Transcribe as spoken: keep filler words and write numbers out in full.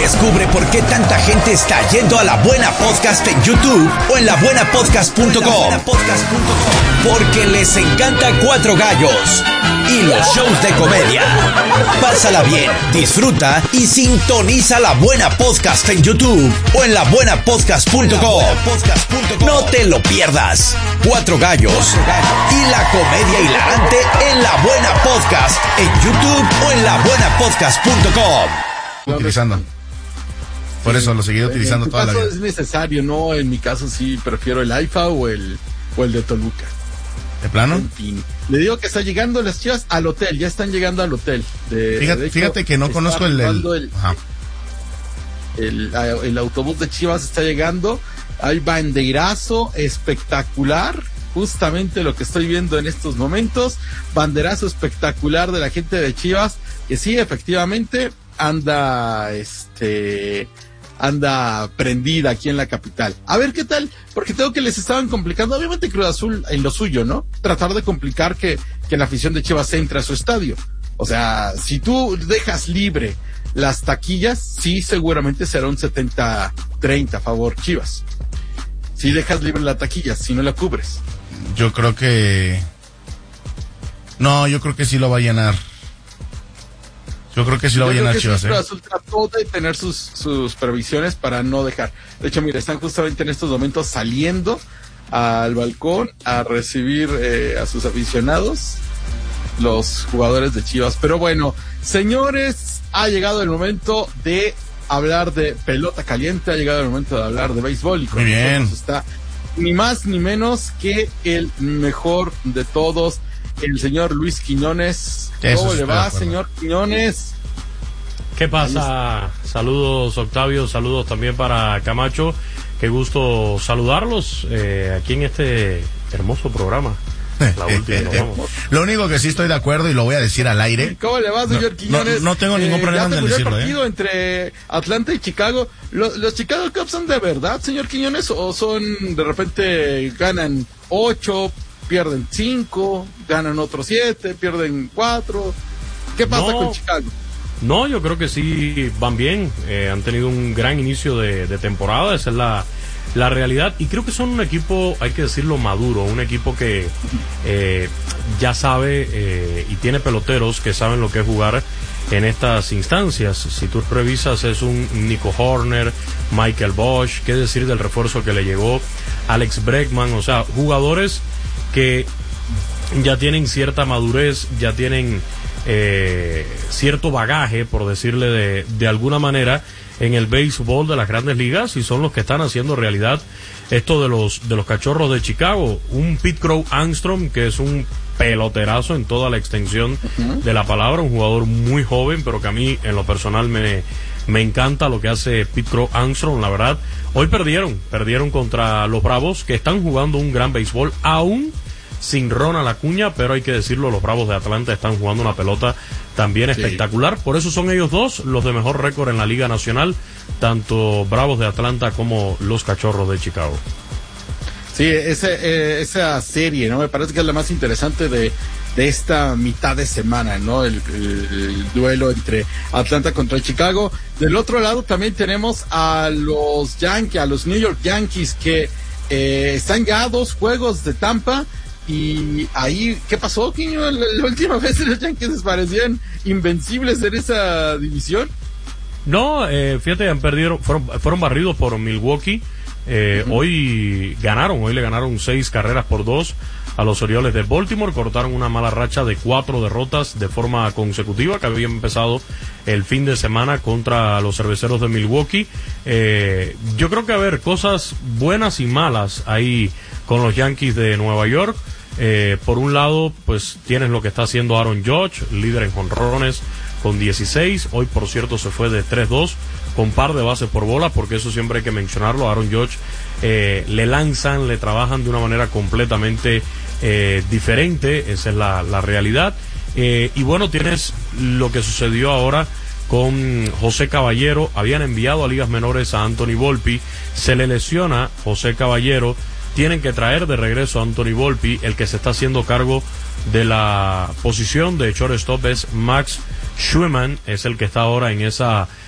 Descubre por qué tanta gente está yendo a La Buena Podcast en YouTube o en la buena podcast punto com. Porque les encanta Cuatro Gallos y los shows de comedia. Pásala bien, disfruta y sintoniza La Buena Podcast en YouTube o en la buena podcast punto com. No te lo pierdas. Cuatro Gallos y la comedia hilarante en La Buena Podcast en YouTube o en la buena podcast punto com. Utilizando. Por eso lo seguiré utilizando toda la vida. En tu caso es necesario, ¿no? En mi caso sí prefiero el AIFA o el, o el de Toluca. ¿De plano? En fin. Le digo que está llegando las Chivas al hotel, ya están llegando al hotel. De, fíjate, de hecho, fíjate que no conozco el... el, el, ajá. el, el autobús de Chivas está llegando. Hay banderazo espectacular, justamente lo que estoy viendo en estos momentos. Banderazo espectacular de la gente de Chivas, que sí, efectivamente, anda, este... anda prendida aquí en la capital. A ver qué tal, porque tengo que les estaban complicando, obviamente Cruz Azul en lo suyo, ¿no? Tratar de complicar que, que la afición de Chivas entre a su estadio. O sea, si tú dejas libre las taquillas, sí, seguramente será un setenta treinta a favor Chivas. Si dejas libre la taquilla, si no la cubres. Yo creo que... No, yo creo que sí lo va a llenar. Yo creo que sí lo va a llenar Chivas, ¿eh? Cruz Azul trató de tener sus, sus previsiones para no dejar. De hecho, mira, están justamente en estos momentos saliendo al balcón a recibir eh, a sus aficionados, los jugadores de Chivas. Pero bueno, señores, ha llegado el momento de hablar de pelota caliente, ha llegado el momento de hablar de béisbol. Y con muy bien. nosotros está ni más ni menos que el mejor de todos, el señor Luis Quiñones. ¿Cómo le va, señor Quiñones? ¿Qué pasa? Saludos, Octavio, saludos también para Camacho. Qué gusto saludarlos eh, aquí en este hermoso programa. La última, vamos. Lo único que sí estoy de acuerdo y lo voy a decir al aire. ¿Cómo le va, señor no, Quiñones? No, no tengo ningún eh, problema en decirlo. el partido ¿eh? entre Atlanta y Chicago. ¿Los, los Chicago Cubs son de verdad, señor Quiñones? ¿O son de repente ganan ocho, pierden cinco, ganan otros siete, pierden cuatro? ¿Qué pasa no, con Chicago? No, yo creo que sí van bien. Eh, han tenido un gran inicio de, de temporada. Esa es la, la realidad. Y creo que son un equipo, hay que decirlo, maduro. Un equipo que eh, ya sabe eh, y tiene peloteros que saben lo que es jugar en estas instancias. Si tú revisas, es un Nico Horner, Michael Bosch. ¿Qué decir del refuerzo que le llegó? Alex Bregman. O sea, jugadores que ya tienen cierta madurez, ya tienen eh, cierto bagaje, por decirle de, de alguna manera, en el béisbol de las grandes ligas, y son los que están haciendo realidad esto de los de los Cachorros de Chicago. Un Pete Crow Armstrong, que es un peloterazo en toda la extensión uh-huh. de la palabra, un jugador muy joven, pero que a mí en lo personal me, me encanta lo que hace Pete Crow Armstrong, la verdad. Hoy perdieron, perdieron contra los Bravos, que están jugando un gran béisbol, aún sin Ronald Acuña, pero hay que decirlo, los Bravos de Atlanta están jugando una pelota también sí. espectacular. Por eso son ellos dos los de mejor récord en la Liga Nacional, tanto Bravos de Atlanta como los Cachorros de Chicago. Sí, ese, eh, esa serie, ¿no? Me parece que es la más interesante de, de esta mitad de semana, ¿no? El, el, el duelo entre Atlanta contra Chicago. Del otro lado también tenemos a los Yankees, a los New York Yankees, que eh, están ya a dos juegos de Tampa. Y ahí, ¿qué pasó, Quiño? La, la última vez los Yankees parecían invencibles en esa división. No, eh, fíjate, han perdido, fueron, fueron barridos por Milwaukee. Eh, uh-huh. Hoy ganaron, hoy le ganaron seis carreras por dos a los Orioles de Baltimore. Cortaron una mala racha de cuatro derrotas de forma consecutiva que había empezado el fin de semana contra los Cerveceros de Milwaukee. Eh, yo creo que, a ver, cosas buenas y malas ahí con los Yankees de Nueva York. Eh, por un lado, pues tienes lo que está haciendo Aaron Judge, líder en jonrones con dieciséis. Hoy, por cierto, se fue de tres dos con par de bases por bola, porque eso siempre hay que mencionarlo. Aaron Judge eh, le lanzan, le trabajan de una manera completamente eh, diferente. Esa es la, la realidad. Eh, y bueno, tienes lo que sucedió ahora con José Caballero. Habían enviado a ligas menores a Anthony Volpi, se le lesiona José Caballero. Tienen que traer de regreso a Anthony Volpi. El que se está haciendo cargo de la posición de shortstop es Max Schumann, es el que está ahora en esa